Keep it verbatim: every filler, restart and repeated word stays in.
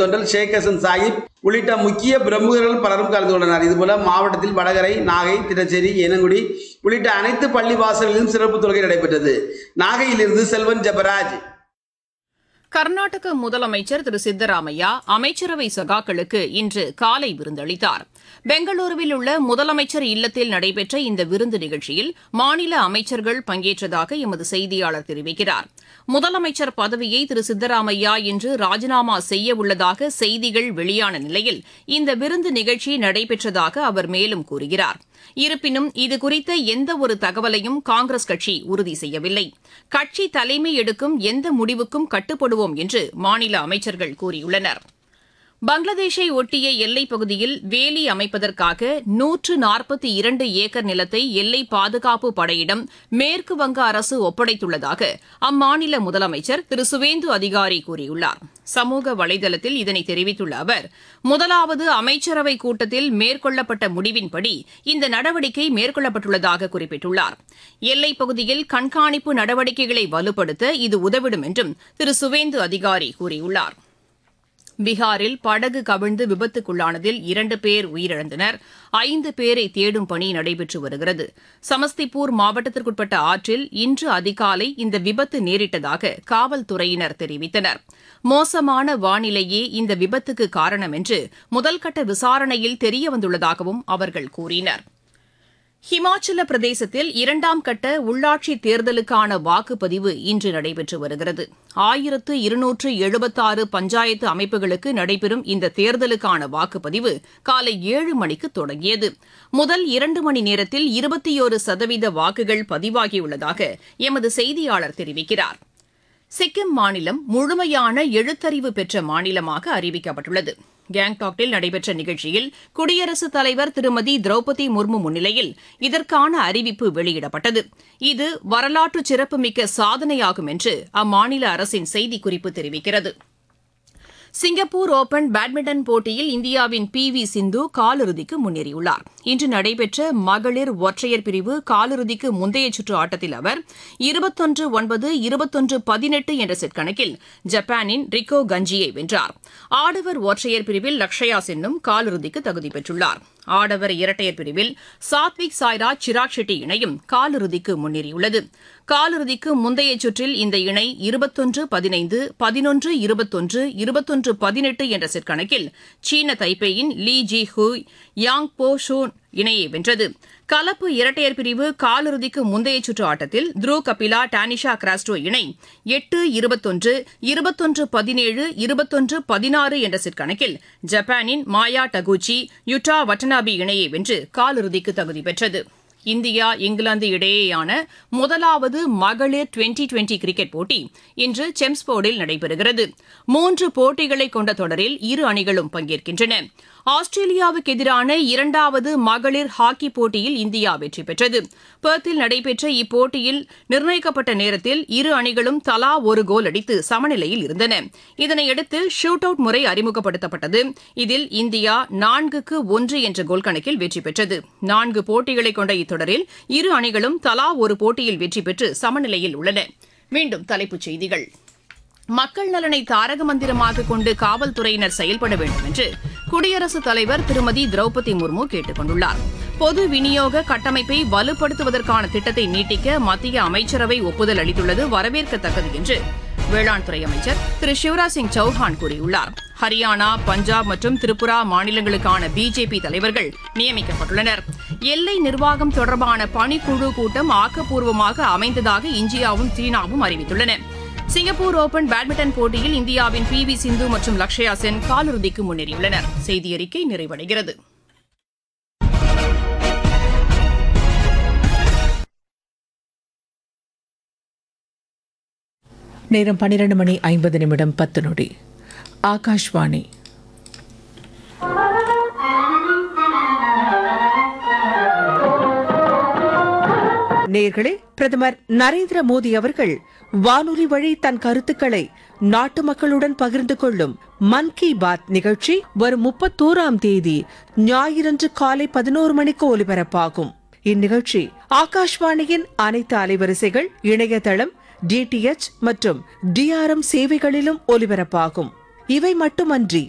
வழித்தோன்றல் ஷேக் ஹசன் சாஹிப் உள்ளிட்ட முக்கிய பிரமுகர்கள் பலரும் கலந்து கொண்டனர். இதுபோல மாவட்டத்தில் வடகரை, நாகை, திட்டச்சேரி, ஏனங்குடி உள்ளிட்ட அனைத்து பள்ளி வாசல்களிலும் சிறப்பு தொழுகை நடைபெற்றது. நாகையிலிருந்து செல்வன் ஜெபராஜ். கர்நாடக முதலமைச்சர் திரு சித்தராமையா அமைச்சரவை சகாக்களுக்கு இன்று காலை விருந்தளித்தார். பெங்களூருவில் உள்ள முதலமைச்சர் இல்லத்தில் நடைபெற்ற இந்த விருந்து நிகழ்ச்சியில் மாநில அமைச்சர்கள் பங்கேற்றதாக எமது செய்தியாளர் தெரிவிக்கிறார். முதலமைச்சர் பதவியை திரு சித்தராமையா இன்று ராஜினாமா செய்ய உள்ளதாக செய்திகள் வெளியான நிலையில் இந்த விருந்து நிகழ்ச்சி நடைபெற்றதாக அவர் மேலும் கூறுகிறார். இருப்பினும் இதுகுறித்த எந்தவொரு தகவலையும் காங்கிரஸ் கட்சி உறுதி செய்யவில்லை. கட்சி தலைமை எடுக்கும் எந்த முடிவுக்கும் கட்டுப்படுவோம் என்று மாநில அமைச்சர்கள் கூறியுள்ளனர். பங்களாதேஷை ஒட்டிய எல்லைப் பகுதியில் வேலி அமைப்பதற்காக நூற்று நாற்பத்தி இரண்டு ஏக்கர் நிலத்தை எல்லை பாதுகாப்பு படையிடம் மேற்குவங்க அரசு ஒப்படைத்துள்ளதாக அம்மாநில முதலமைச்சர் திரு சுவேந்து அதிகாரி கூறியுள்ளார். சமூக வலைதளத்தில் இதனை தெரிவித்துள்ள அவர், முதலாவது அமைச்சரவை கூட்டத்தில் மேற்கொள்ளப்பட்ட முடிவின்படி இந்த நடவடிக்கை மேற்கொள்ளப்பட்டுள்ளதாக குறிப்பிட்டுள்ளார். எல்லைப் பகுதியில் கண்காணிப்பு நடவடிக்கைகளை வலுப்படுத்த இது உதவிடும் என்றும் திரு சுவேந்து அதிகாரி கூறியுள்ளார். பீகாரில் படகு கவிழ்ந்து விபத்துக்குள்ளானதில் இரண்டு பேர் உயிரிழந்தனர். ஐந்து பேரை தேடும் பணி நடைபெற்று வருகிறது. சமஸ்திபூர் மாவட்டத்திற்குட்பட்ட ஆற்றில் இன்று அதிகாலை இந்த விபத்து நேரிட்டதாக காவல்துறையினர் தெரிவித்தனர். மோசமான வானிலையே இந்த விபத்துக்கு காரணம் என்று முதல்கட்ட விசாரணையில் தெரியவந்துள்ளதாகவும் அவர்கள் கூறினர். ஹிமாச்சல பிரதேசத்தில் இரண்டாம் கட்ட உள்ளாட்சி தேர்தலுக்கான வாக்குப்பதிவு இன்று நடைபெற்று வருகிறது. ஆயிரத்து இருநூற்று எழுபத்தாறு பஞ்சாயத்து அமைப்புகளுக்கு நடைபெறும் இந்த தேர்தலுக்கான வாக்குப்பதிவு காலை ஏழு மணிக்கு தொடங்கியது. முதல் இரண்டு மணி நேரத்தில் இருபத்தியோரு சதவீத வாக்குகள் பதிவாகியுள்ளதாக எமது செய்தியாளர் தெரிவிக்கிறார். சிக்கிம் மாநிலம் முழுமையான எழுத்தறிவு பெற்ற மாநிலமாக அறிவிக்கப்பட்டுள்ளது. கேங்டாக்கில் நடைபெற்ற நிகழ்ச்சியில் குடியரசுத் தலைவர் திருமதி திரௌபதி முர்மு முன்னிலையில் இதற்கான அறிவிப்பு வெளியிடப்பட்டது. இது வரலாற்று சிறப்புமிக்க சாதனையாகும் என்று அம்மாநில அரசின் செய்திக்குறிப்பு தெரிவிக்கிறது. சிங்கப்பூர் ஓபன் பேட்மிண்டன் போட்டியில் இந்தியாவின் பி வி சிந்து காலிறுதிக்கு முன்னேறியுள்ளார். இன்று நடைபெற்ற மகளிர் ஒற்றையர் பிரிவு காலிறுதிக்கு முந்தைய சுற்று ஆட்டத்தில் அவர் இருபத்தொன்று ஒன்பது இருபத்தொன்று பதினெட்டு என்ற செட் கணக்கில் ஜப்பானின் ரிக்கோ கஞ்சியை வென்றார். ஆடவர் ஒற்றையர் பிரிவில் லக்ஷயா சென்னும் காலிறுதிக்கு தகுதி பெற்றுள்ளார். ஆடவர் இரட்டையர் பிரிவில் சாத்விக் சாய்ராஜ் சிராக் ஷெட்டி இணையும் காலிறுதிக்கு முன்னேறியுள்ளது. காலிறுதிக்கு முந்தைய சுற்றில் இந்த இணை இருபத்தொன்று பதினைந்து பதினொன்று இருபத்தொன்று இருபத்தொன்று பதினெட்டு என்ற செட் கணக்கில் சீன தைப்பேயின் லீ ஜி ஹூய் யாங் போ ஷூன் இணையை வென்றது. கலப்பு இரட்டையர் பிரிவு காலிறுதிக்கு முந்தைய சுற்று ஆட்டத்தில் த்ருவ் கபிலா டானிஷா கிராஸ்டோ இணை எட்டு இருபத்தொன்று இருபத்தொன்று பதினேழு இருபத்தொன்று பதினாறு என்ற செட் கணக்கில் ஜப்பானின் மாயா டகுச்சி யுட்டா வட்டனாபி இணையை வென்று காலிறுதிக்கு தகுதி பெற்றது. இந்தியா இங்கிலாந்து இடையேயான முதலாவது மகளிர் டுவெண்டி டுவெண்டி கிரிக்கெட் போட்டி இன்று செம்ஸ்போர்டில் நடைபெறுகிறது. மூன்று போட்டிகளை கொண்ட தொடரில் இரு அணிகளும் பங்கேற்கின்றன. ஆஸ்திரேலியாவுக்கு எதிரான இரண்டாவது மகளிர் ஹாக்கி போட்டியில் இந்தியா வெற்றி பெற்றது. பெர்த்தில் நடைபெற்ற இப்போட்டியில் நிர்ணயிக்கப்பட்ட நேரத்தில் இரு அணிகளும் தலா ஒரு கோல் அடித்து சமநிலையில் இருந்தன. இதனையடுத்து ஷூட் அவுட் முறை அறிமுகப்படுத்தப்பட்டது. இதில் இந்தியா நான்குக்கு ஒன்று என்ற கோல் கணக்கில் வெற்றி பெற்றது. நான்கு போட்டிகளை கொண்ட இத்தொடரில் இரு அணிகளும் தலா ஒரு போட்டியில் வெற்றி பெற்று சமநிலையில் உள்ளன. மீண்டும் தலைப்புச் செய்திகள். மக்கள் நலனை தாரக மந்திரமாக கொண்டு காவல்துறையினர் செயல்பட வேண்டும் என்று குடியரசுத் தலைவர் திருமதி திரௌபதி முர்மு கேட்டுக் கொண்டுள்ளார். பொது விநியோக கட்டமைப்பை வலுப்படுத்துவதற்கான திட்டத்தை நீட்டிக்க மத்திய அமைச்சரவை ஒப்புதல் அளித்துள்ளது வரவேற்கத்தக்கது என்று வேளாண் துறை அமைச்சர் திரு சிவராஜ் சிங் சௌஹான் கூறியுள்ளார். ஹரியானா, பஞ்சாப் மற்றும் திரிபுரா மாநிலங்களுக்கான பிஜேபி தலைவர்கள் நியமிக்கப்பட்டுள்ளனர். எல்லை நிர்வாகம் தொடர்பான பணிக்குழு கூட்டம் ஆக்கப்பூர்வமாக அமைந்ததாக இந்தியாவும் சீனாவும் அறிவித்துள்ளன. சிங்கப்பூர் ஓபன் பேட்மிண்டன் போட்டியில் இந்தியாவின் பி வி சிந்து மற்றும் லக்ஷயா சென் காலிறுதிக்கு முன்னேறியுள்ளனர். செய்தியறிக்கை நிறைவடைகிறது. நேரம் பன்னிரண்டு மணி ஐம்பது நிமிடம் பத்து நொடி. ஆகாஷ்வாணி. நேயர்களே, பிரதமர் நரேந்திர மோடி அவர்கள் வானொலி வழி தன் கருத்துக்களை நாட்டு மக்களுடன் பகிர்ந்து கொள்ளும் மன் கி பாத் நிகழ்ச்சி வரும் முப்பத்தோராம் தேதி ஞாயிறன்று காலை பதினோரு மணிக்கு ஒலிபரப்பாகும். இந்நிகழ்ச்சி ஆகாஷ்வாணியின் அனைத்து அலைவரிசைகள், இணையதளம், டிடிஎச் மற்றும் டிஆர்எம் சேவைகளிலும் ஒலிபரப்பாகும். இவை மட்டுமன்றி